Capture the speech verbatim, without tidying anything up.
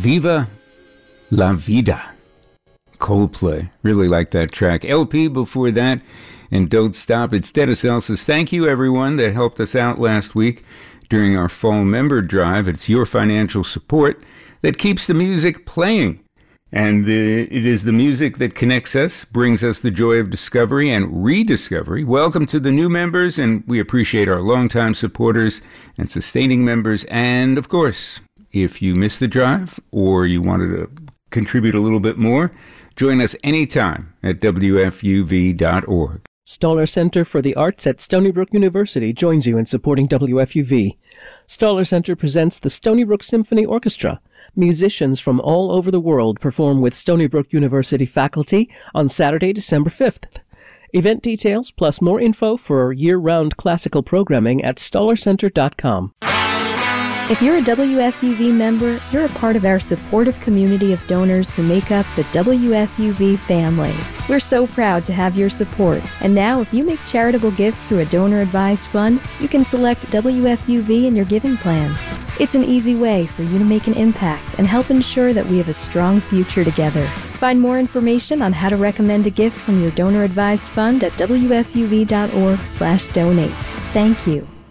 Viva La Vida, Coldplay. Really like that track. L P before that, and Don't Stop. It's Dennis Elsas. Thank you, everyone that helped us out last week during our fall member drive. It's your financial support that keeps the music playing. And the, it is the music that connects us, brings us the joy of discovery and rediscovery. Welcome to the new members, and we appreciate our longtime supporters and sustaining members. And, of course, if you missed the drive or you wanted to contribute a little bit more, join us anytime at W F U V dot org. Stoller Center for the Arts at Stony Brook University joins you in supporting W F U V. Stoller Center presents the Stony Brook Symphony Orchestra. Musicians from all over the world perform with Stony Brook University faculty on Saturday, December fifth. Event details plus more info for year-round classical programming at stoller center dot com. If you're a W F U V member, you're a part of our supportive community of donors who make up the W F U V family. We're so proud to have your support. And now, if you make charitable gifts through a donor-advised fund, you can select W F U V in your giving plans. It's an easy way for you to make an impact and help ensure that we have a strong future together. Find more information on how to recommend a gift from your donor-advised fund at W F U V dot org slash donate. Thank you.